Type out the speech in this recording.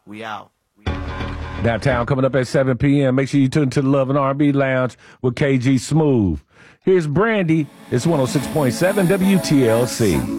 We out. Downtown coming up at 7 p.m. Make sure you tune to the Love and R&B Lounge with KG Smooth. Here's Brandy. It's 106.7 WTLC.